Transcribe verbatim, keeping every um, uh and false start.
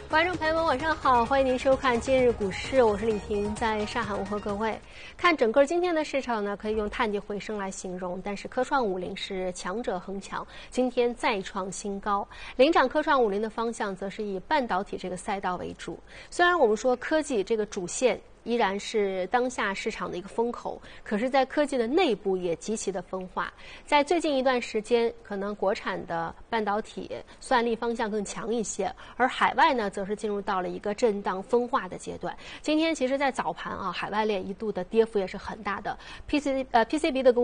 观众朋友们，晚上好，欢迎您收看今日股市，我是李婷，在上海问候各位。看整个今天的市场呢，可以用探底回升来形容，但是科创五零是强者恒强，今天再创新高。领涨科创五零的方向则是以半导体这个赛道为主。虽然我们说科技这个主线依然是当下市场的一个风口，可是在科技的内部也极其的分化。在最近一段时间，可能国产的半导体算力方向更强一些，而海外呢则是进入到了一个震荡分化的阶段。今天其实在早盘啊，海外链一度的跌幅也是很大的， P C 呃 P C B 的公